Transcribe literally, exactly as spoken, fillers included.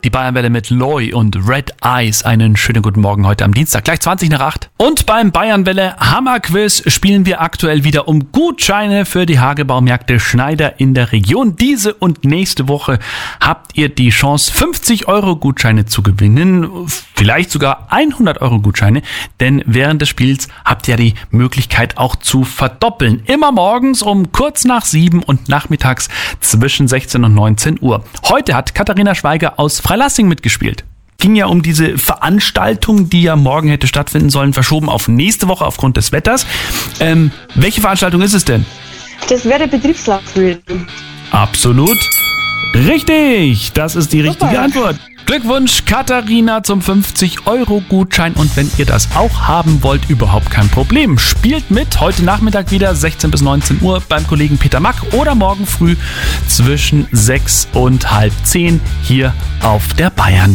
Die Bayernwelle mit Loy und Red Eyes. Einen schönen guten Morgen heute am Dienstag, gleich zwanzig nach acht. Und beim Bayernwelle Hammerquiz spielen wir aktuell wieder um Gutscheine für die Hagebaumärkte Schneider in der Region. Diese und nächste Woche habt ihr die Chance, fünfzig Euro Gutscheine zu gewinnen. Vielleicht sogar hundert Euro Gutscheine, denn während des Spiels habt ihr die Möglichkeit auch zu verdoppeln. Immer morgens um kurz nach sieben und nachmittags zwischen sechzehn und neunzehn Uhr. Heute hat Katharina Schweiger aus Freilassing mitgespielt. Ging ja um diese Veranstaltung, die ja morgen hätte stattfinden sollen, verschoben auf nächste Woche aufgrund des Wetters. Ähm, welche Veranstaltung ist es denn? Das wäre der Betriebslaufrennen. Absolut richtig. Das ist die richtige Super. Antwort. Glückwunsch, Katharina, zum fünfzig Euro Gutschein. Und wenn ihr das auch haben wollt, überhaupt kein Problem. Spielt mit heute Nachmittag wieder sechzehn bis neunzehn Uhr beim Kollegen Peter Mack oder morgen früh zwischen sechs und halb zehn hier auf der Bayern.